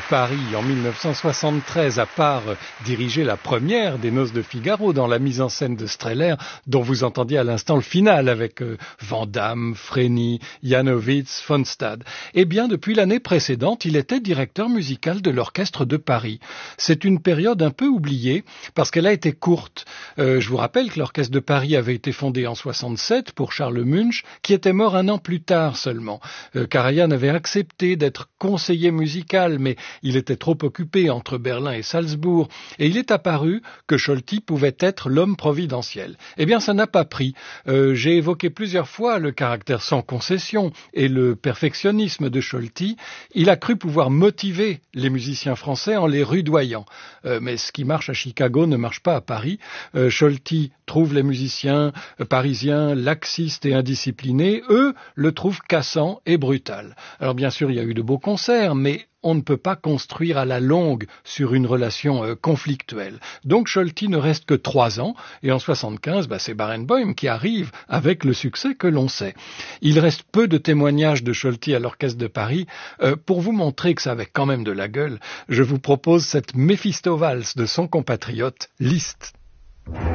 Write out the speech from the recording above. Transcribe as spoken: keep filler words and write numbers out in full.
Paris en mille neuf cent soixante-treize, à part diriger la première des Noces de Figaro dans la mise en scène de Strehler, dont vous entendiez à l'instant le final avec euh, Van Damme, Frenny, Janowitz, von Stade. Eh bien, depuis l'année précédente, il était directeur musical de l'Orchestre de Paris. C'est une période un peu oubliée parce qu'elle a été courte. Euh, je vous rappelle que l'Orchestre de Paris avait été fondé en soixante-sept pour Charles Munch, qui était mort un an plus tard seulement. Euh, Karajan avait accepté d'être conseiller musical, mais il était trop occupé entre Berlin et Salzbourg, et il est apparu que Scholti pouvait être l'homme providentiel. Eh bien, ça n'a pas pris. Euh, j'ai évoqué plusieurs fois le caractère sans concession et le perfectionnisme de Scholti. Il a cru pouvoir motiver les musiciens français en les rudoyant. Euh, mais ce qui marche à Chicago ne marche pas à Paris. Euh, Scholti trouve les musiciens euh, parisiens laxistes et indisciplinés. Eux le trouvent cassant et brutal. Alors bien sûr, il y a eu de beaux concerts, mais on ne peut pas construire à la longue sur une relation euh, conflictuelle. Donc Scholti ne reste que trois ans, et en soixante-quinze, bah, c'est Barenboim qui arrive avec le succès que l'on sait. Il reste peu de témoignages de Scholti à l'Orchestre de Paris. Euh, pour vous montrer que ça avait quand même de la gueule, je vous propose cette Méphisto-Valse de son compatriote Liszt.